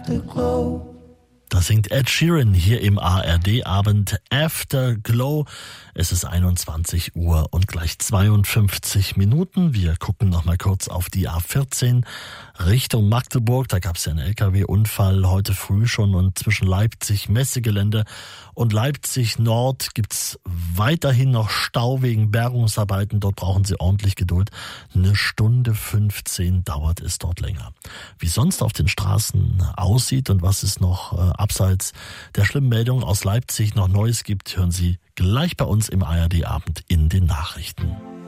Afterglow. Da singt Ed Sheeran hier im ARD-Abend Afterglow. Es ist 21 Uhr und gleich 52 Minuten. Wir gucken noch mal kurz auf die A14 Richtung Magdeburg. Da gab es ja einen LKW-Unfall heute früh schon und zwischen Leipzig Messegelände und Leipzig Nord gibt's weiterhin noch Stau wegen Bergungsarbeiten. Dort brauchen Sie ordentlich Geduld. 1:15 dauert es dort länger. Wie sonst auf den Straßen aussieht und was es noch abseits der schlimmen Meldung aus Leipzig noch Neues gibt, hören Sie gleich bei uns im ARD-Abend in den Nachrichten.